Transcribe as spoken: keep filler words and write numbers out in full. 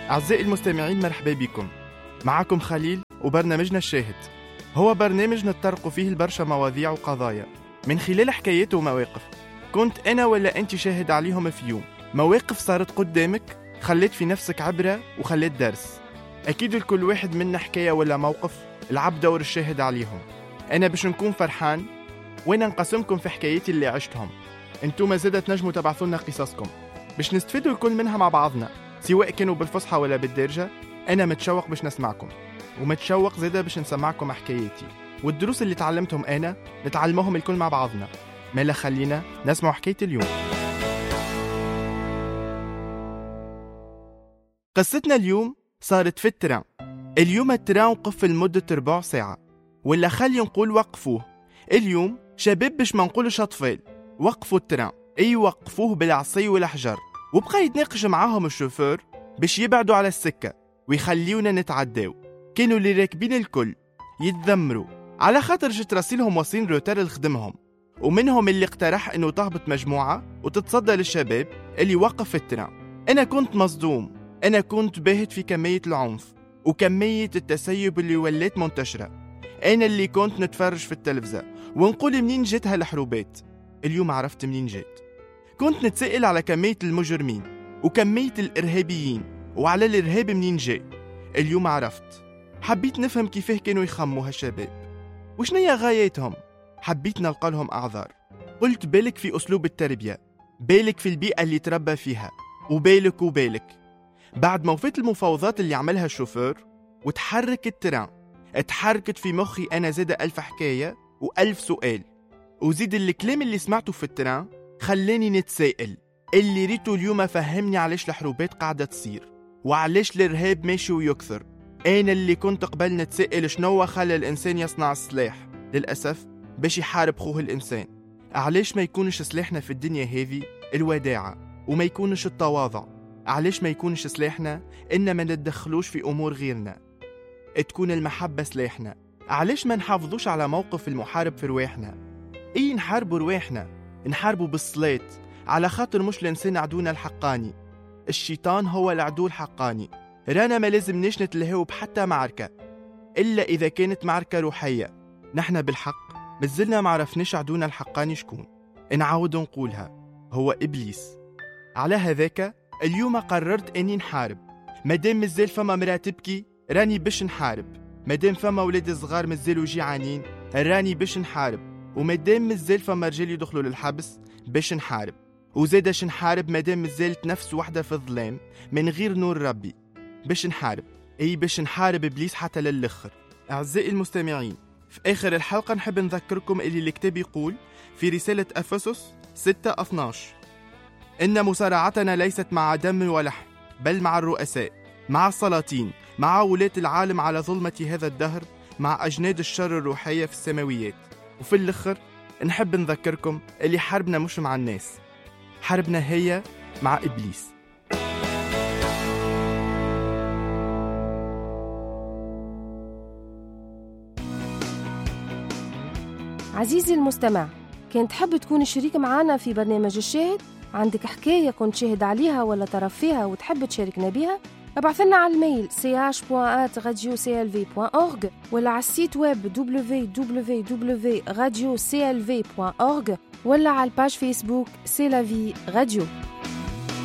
أعزائي المستمعين، مرحبا بكم. معكم خليل وبرنامجنا الشاهد. هو برنامج نتطرق فيه البرشا مواضيع وقضايا من خلال حكايات ومواقف كنت أنا ولا أنت شاهد عليهم في يوم. مواقف صارت قدامك خلت في نفسك عبرة وخلت درس. أكيد لكل واحد منا حكاية ولا موقف العب دور الشاهد عليهم. أنا باش نكون فرحان وأنا نقسمكم في حكاياتي اللي عشتهم. أنتم زادة تنجموا تبعثوا لنا قصصكم باش نستفيدوا الكل منها مع بعضنا، سواء كانوا بالفصحى ولا بالدارجة. أنا متشوق باش نسمعكم، ومتشوق زادة باش نسمعكم حكاياتي والدروس اللي تعلمتهم أنا نتعلمهم الكل مع بعضنا. مالا خلينا نسمع حكاية اليوم. قصتنا اليوم صارت في التران. اليوم التران وقف لمدة ربع ساعة، ولا خلي نقول وقفوه. اليوم شباب باش ما نقولش أطفال وقفوا التران، أي وقفوه بالعصي والحجر، وبقى يتناقش معاهم الشوفور باش يبعدوا على السكة ويخليونا نتعداو. كانوا اللي راكبين الكل يتذمروا على خاطر جت راسلهم واصلين روتار لخدمهم، ومنهم اللي اقترح انه تهبط مجموعة وتتصدى للشباب اللي وقف في التران. انا كنت مصدوم، انا كنت باهت في كمية العنف وكمية التسيب اللي ولات منتشرة. انا اللي كنت نتفرج في التلفزة ونقول منين جت هالحروبات. اليوم عرفت منين جت. كنت نتسائل على كمية المجرمين وكمية الإرهابيين وعلى الإرهاب منين جاي. اليوم عرفت. حبيت نفهم كيفاه كانوا يخموا هالشباب وشنية غاياتهم. حبيت نلقى لهم أعذار. قلت بالك في أسلوب التربية، بالك في البيئة اللي تربى فيها، وبالك وبالك. بعد ما وفيت المفاوضات اللي عملها الشوفور وتحرك التران، اتحركت في مخي أنا زاد ألف حكاية وألف سؤال. وزيد الكلام اللي سمعته في التران خلاني نتسائل. اللي ريته اليوم فهمني علاش الحروبات قاعدة تصير وعلاش الإرهاب ماشي ويكثر. أنا اللي كنت قبل نتسائل شنو خلى الإنسان يصنع السلاح للأسف باش يحارب خوه الإنسان. علاش ما يكونش سلاحنا في الدنيا هذه الوداعة وما يكونش التواضع؟ علاش ما يكونش سلاحنا إن ما ندخلوش في أمور غيرنا؟ تكون المحبة سلاحنا. علاش ما نحافظوش على موقف المحارب في رواحنا؟ إيه، نحاربوا رواحنا، نحاربوا بالصلاة، على خاطر مش الإنسان عدونا الحقاني. الشيطان هو العدو الحقاني. رانا ما لازمناش نتلهوا بحتى معركة إلا إذا كانت معركة روحية. نحن بالحق مازلنا معرفناش عدونا الحقاني شكون. نعاود نقولها، هو إبليس. على هذاك اليوم قررت أني نحارب. مادام مازال فما مرا تبكي راني باش نحارب. مادام فما ولاد صغار مازالوا جيعانين راني باش نحارب. ومادام مازال فما رجال يدخلوا للحبس باش نحارب. وزادش نحارب مادام مازالت نفس وحدة في الظلام من غير نور ربي باش نحارب. أي باش نحارب إبليس حتى للآخر. أعزائي المستمعين، في آخر الحلقة نحب نذكركم اللي الكتاب يقول في رسالة أفسس ستة اثناش: إن مصارعتنا ليست مع دم ولحم بل مع الرؤساء، مع السلاطين، مع ولاة العالم على ظلمة هذا الدهر، مع أجناد الشر الروحية في السماويات. وفي الآخر نحب نذكركم اللي حربنا مش مع الناس، حربنا هي مع إبليس. عزيزي المستمع، كنت تحب تكون شريك معنا في برنامج الشاهد؟ عندك حكاية كنت شاهد عليها ولا طرف فيها وتحب تشاركنا بها؟ ابعث لنا على الميل سي اش بوان ات راديو سي ال في بوان اورغ ولا على السيت ويب دبليو دبليو دبليو دوت راديو سي ال في بوان اورغ ولا على الباج فيسبوك سي لا في راديو.